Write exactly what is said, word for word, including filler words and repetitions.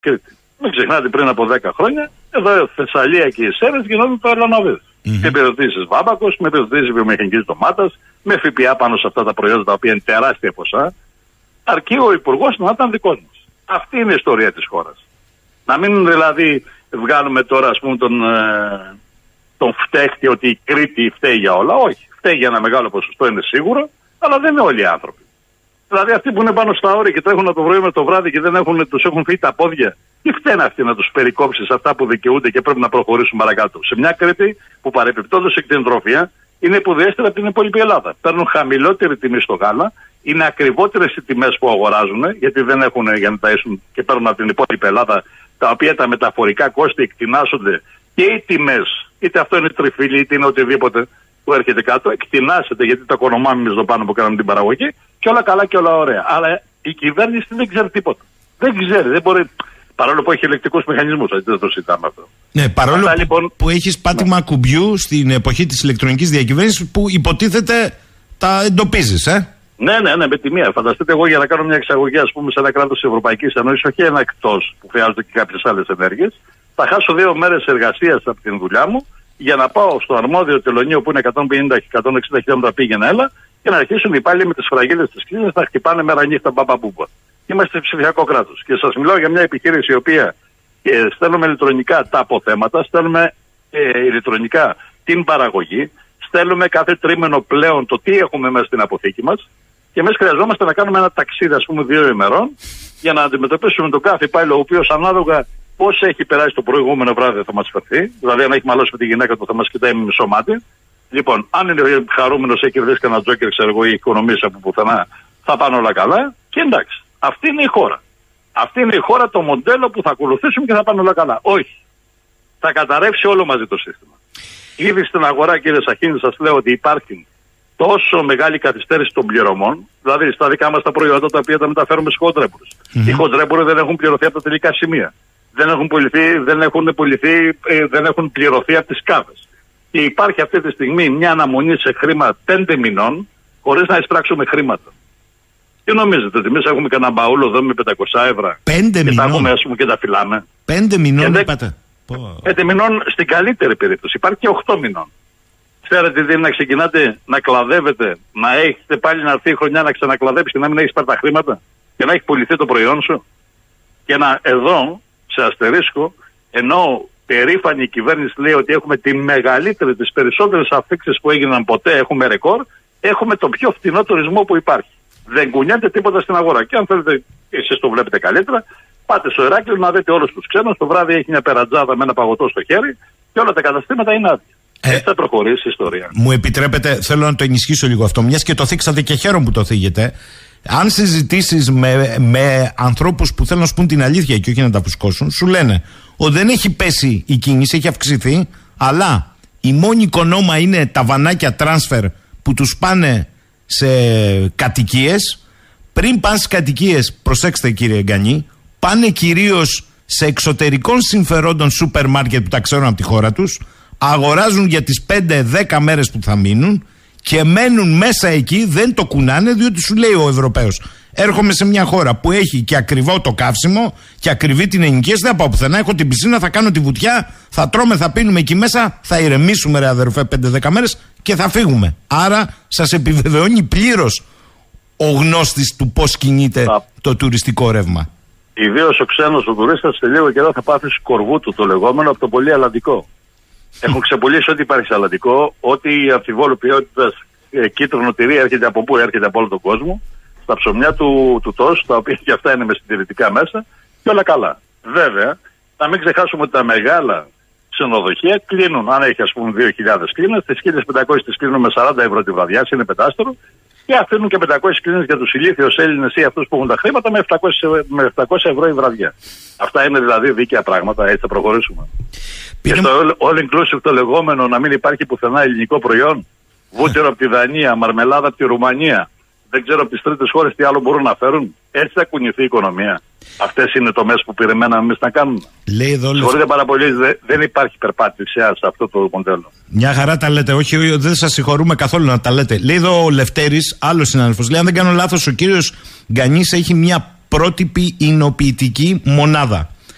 Κρήτη. Μην ξεχνάτε πριν από δέκα χρόνια, εδώ η Θεσσαλία και οι Σέρρες γινόταν το Ελλανοβίδ. Mm-hmm. Με επιδοτήσεις Βάμπακος, με επιδοτήσεις βιομηχανικής ντομάτας, με ΦΠΑ πάνω σε αυτά τα προϊόντα τα οποία είναι τεράστια ποσά. Αρκεί ο υπουργός να ήταν δικός μας. Αυτή είναι η ιστορία της χώρας. Να μην δηλαδή βγάλουμε τώρα, ας πούμε, τον, ε, τον φταίχτη ότι η Κρήτη φταίει για όλα. Όχι. Φταίει για ένα μεγάλο ποσοστό, είναι σίγουρο, αλλά δεν είναι όλοι οι άνθρωποι. Δηλαδή αυτοί που είναι πάνω στα όρια και τρέχουν από το πρωί με το βράδυ και δεν έχουν, τους έχουν φύγει τα πόδια, τι φταίνε αυτοί να τους περικόψεις αυτά που δικαιούνται και πρέπει να προχωρήσουν παρακάτω. Σε μια Κρήτη που παρεπιπτόντως η κτηνοτροφία είναι υποδεέστερη από την υπόλοιπη Ελλάδα. Παίρνουν χαμηλότερη τιμή στο γάλα, είναι ακριβότερες οι τιμές που αγοράζουν, γιατί δεν έχουν για να ταΐσουν και παίρνουν από την υπόλοιπη Ελλάδα, τα οποία τα μεταφορικά κόστη εκτινάσσονται και οι τιμές, είτε αυτό είναι τριφύλι, είτε είναι οτιδήποτε που έρχεται κάτω, εκτινάσσεται γιατί τα οικονομάμε εμείς εδώ πάνω που κάναμε την παραγωγή και όλα καλά και όλα ωραία. Αλλά η κυβέρνηση δεν ξέρει τίποτα. Δεν ξέρει, δεν μπορεί. Παρόλο που έχει ελεκτικούς μηχανισμούς, δεν το συζητάμε αυτό. Ναι, παρόλο Αυτά, που, λοιπόν, που έχεις πάτημα ναι. κουμπιού στην εποχή της ηλεκτρονικής διακυβέρνησης που υποτίθεται τα εντοπίζεις, ε. Ναι, ναι, ναι, με τη μία. Φανταστείτε εγώ για να κάνω μια εξαγωγή, ας πούμε, σε ένα κράτος της Ευρωπαϊκής Ένωσης, όχι ένα εκτός που χρειάζονται και κάποιες άλλες ενέργειες, θα χάσω δύο μέρες εργασίας από την δουλειά μου για να πάω στο αρμόδιο τελωνείο που είναι εκατόν πενήντα με εκατόν εξήντα χιλιόμετρα πήγαινα έλα και να αρχίσουν οι πάλι με τις φραγίδες της κλίνης να χτυπάνε μέρα νύχτα μπαμπαμπούμπα. Είμαστε ψηφιακό κράτος. Και σας μιλάω για μια επιχείρηση η οποία ε, στέλνουμε ηλεκτρονικά τα αποθέματα, στέλνουμε ε, ηλεκτρονικά την παραγωγή, στέλνουμε κάθε τρίμηνο πλέον το τι έχουμε μέσα στην αποθήκη μας και εμείς χρειαζόμαστε να κάνουμε ένα ταξίδι, ας πούμε, δύο ημερών για να αντιμετωπίσουμε τον κάθε υπάλληλο, ο οποίος ανάλογα πώς έχει περάσει το προηγούμενο βράδυ θα μας φερθεί. Δηλαδή, αν έχει μαλώσει με τη γυναίκα του, θα μας κοιτάει με μισό μάτι. Λοιπόν, αν είναι χαρούμενος, έχει κερδίσει κανένα τζόκερ, ξέρω εγώ, ή οικονομίες από πουθενά, θα πάνε όλα καλά. Και εντάξει, αυτή είναι η χώρα. Αυτή είναι η χώρα, το μοντέλο που θα ακολουθήσουμε και θα πάνε όλα καλά. Όχι. Θα καταρρεύσει όλο μαζί το σύστημα. Ήδη στην αγορά, κύριε Σαχίνη, σας λέω ότι υπάρχει τόσο μεγάλη καθυστέρηση των πληρωμών, δηλαδή στα δικά μας τα προϊόντα τα οποία τα μεταφέρουμε στους χοντρέμπορους. Mm-hmm. Οι χοντρέμποροι δεν έχουν πληρωθεί από τα τελικά σημεία. Δεν έχουν, πολιθεί, δεν, έχουν πολιθεί, ε, δεν έχουν πληρωθεί από τις κάβες. Και υπάρχει αυτή τη στιγμή μια αναμονή σε χρήμα πέντε μηνών, χωρίς να εισπράξουμε χρήματα. Τι νομίζετε, ότι εμείς έχουμε κανένα μπαούλο εδώ με πεντακόσια ευρώ. Πέντε και μηνών. τα έχουμε, ας πούμε, και τα φυλάμε. Πέντε μηνών, δε... είπατε. Πέντε μηνών στην καλύτερη περίπτωση. Υπάρχει και οχτώ μηνών. Ξέρετε τι είναι να ξεκινάτε να κλαδεύετε, να έχετε πάλι να έρθει η χρονιά να ξανακλαδέψει και να μην έχεις πάρει τα χρήματα και να έχει πουληθεί το προϊόν σου. Και να εδώ, σε αστερίσκο, ενώ περήφανη η κυβέρνηση λέει ότι έχουμε τη μεγαλύτερη, τις περισσότερες αφήξεις που έγιναν ποτέ, έχουμε ρεκόρ, έχουμε το πιο φθηνό τουρισμό που υπάρχει. Δεν κουνιάται τίποτα στην αγορά. Και αν θέλετε, εσείς το βλέπετε καλύτερα, πάτε στο Ηράκλειο να δείτε όλους τους ξένους. Το βράδυ έχει μια περατζάδα με ένα παγωτό στο χέρι και όλα τα καταστήματα είναι άδεια. Ε, Έτσι θα προχωρήσει η ιστορία. Μου επιτρέπετε, θέλω να το ενισχύσω λίγο αυτό, μιας και το θίξατε και χαίρομαι που το θίγετε. Αν συζητήσεις με, με ανθρώπους που θέλουν να σου πούν την αλήθεια και όχι να τα φουσκώσουν, σου λένε ότι δεν έχει πέσει η κίνηση, έχει αυξηθεί, αλλά η μόνη οικονόμα είναι τα βανάκια transfer που τους πάνε σε κατοικίες. Πριν πάνε στις κατοικίες, προσέξτε κύριε Γκανή, πάνε κυρίως σε εξωτερικών συμφερόντων σούπερ μάρκετ που τα ξέρουν από τη χώρα τους, αγοράζουν για τις πέντε δέκα μέρες που θα μείνουν και μένουν μέσα εκεί, δεν το κουνάνε, διότι σου λέει ο Ευρωπαίος, έρχομαι σε μια χώρα που έχει και ακριβό το καύσιμο και ακριβή την ενοικίαση, δεν πάω πουθενά, έχω την πισίνα, θα κάνω τη βουτιά, θα τρώμε, θα πίνουμε εκεί μέσα, θα ηρεμήσουμε ρε αδερφέ πέντε δέκα μέρες και θα φύγουμε. Άρα σας επιβεβαιώνει πλήρως ο γνώστης του πώς κινείται Α. το τουριστικό ρεύμα. Ιδίως ο ξένος ο τουρίστας σε λίγο καιρό θα πάθει σκορβού του το λεγόμενο από το πολύ αλλαντικό. Έχουν ξεπουλήσει ό,τι υπάρχει σε αλλαντικό, ό,τι αμφιβόλου ποιότητας ε, κίτρινο τυρί έρχεται από πού, έρχεται από όλο τον κόσμο, στα ψωμιά του, του τόσου, τα οποία και αυτά είναι με συντηρητικά μέσα, και όλα καλά. Βέβαια, να μην ξεχάσουμε ότι τα μεγάλα ξενοδοχεία κλείνουν. Αν έχει, ας πούμε, δύο χιλιάδες κλίνες, τις χίλιες πεντακόσιες τις κλείνουν με σαράντα ευρώ τη βραδιά, είναι πεντάστερο, και αφήνουν και πεντακόσιες κλίνες για τους ηλίθιους Έλληνες ή αυτούς που έχουν τα χρήματα με επτακόσια ευρώ η βραδιά. Αυτά είναι δηλαδή δίκαια πράγματα, έτσι θα προχωρήσουμε. Πήρε... Και στο all inclusive το λεγόμενο να μην υπάρχει πουθενά ελληνικό προϊόν, βούτυρο από τη Δανία, μαρμελάδα από τη Ρουμανία, δεν ξέρω από τις τρίτες χώρες τι άλλο μπορούν να φέρουν. Έτσι θα κουνηθεί η οικονομία. Αυτές είναι το μέσο που περιμέναμε εμείς να κάνουμε. Συγχωρείτε πάρα πολύ, δε, δεν υπάρχει περπάτηση σε αυτό το μοντέλο. Μια χαρά τα λέτε, όχι, δεν σας συγχωρούμε καθόλου να τα λέτε. Λέει εδώ ο Λευτέρης, άλλος συνάδελφος, λέει αν δεν κάνω λάθος, ο κύριος Γκανής έχει μια πρότυπη εινοποιητική μονάδα.